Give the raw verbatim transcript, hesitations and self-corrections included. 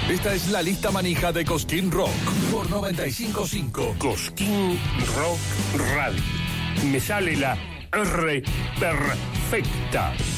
Esta es la lista manija de Cosquín Rock por noventa y cinco punto cinco. Cosquín Rock Radio. Me sale la R perfecta.